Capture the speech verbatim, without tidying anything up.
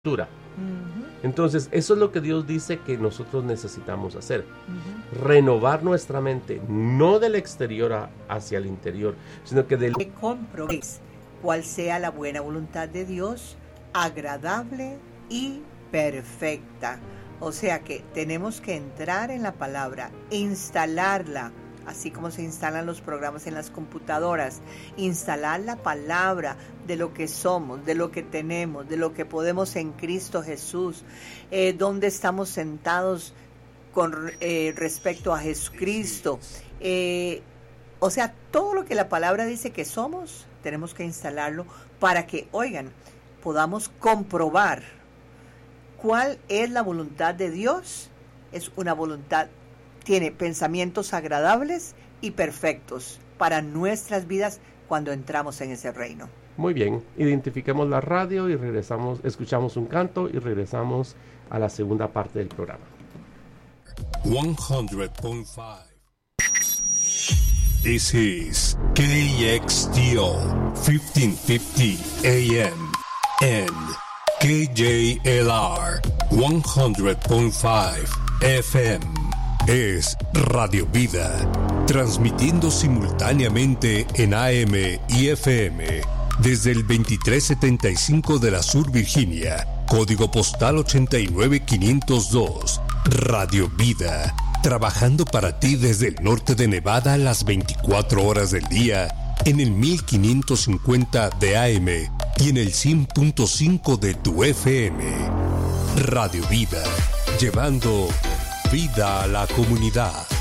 Uh-huh. Entonces, eso es lo que Dios dice que nosotros necesitamos hacer. Uh-huh. Renovar nuestra mente, no del exterior a, hacia el interior, sino que del... Que comprobéis cuál sea la buena voluntad de Dios, agradable y perfecta. O sea que tenemos que entrar en la palabra, instalarla, así como se instalan los programas en las computadoras, instalar la palabra de lo que somos, de lo que tenemos, de lo que podemos en Cristo Jesús, eh, donde estamos sentados con eh, respecto a Jesucristo. Eh, o sea, todo lo que la palabra dice que somos, tenemos que instalarlo para que, oigan, podamos comprobar cuál es la voluntad de Dios. Es una voluntad, tiene pensamientos agradables y perfectos para nuestras vidas cuando entramos en ese reino. Muy bien, identifiquemos la radio y regresamos, escuchamos un canto y regresamos a la segunda parte del programa. one hundred point five. This is K X T O fifteen fifty A M and K J L R one hundred point five F M. Es Radio Vida, transmitiendo simultáneamente en A M y F M desde el veintitrés setenta y cinco de la Sur Virginia, código postal ochenta y nueve quinientos dos. Radio Vida, trabajando para ti desde el norte de Nevada las veinticuatro horas del día en el mil quinientos cincuenta de A M y en el cien punto cinco de tu F M. Radio Vida, llevando vida a la comunidad.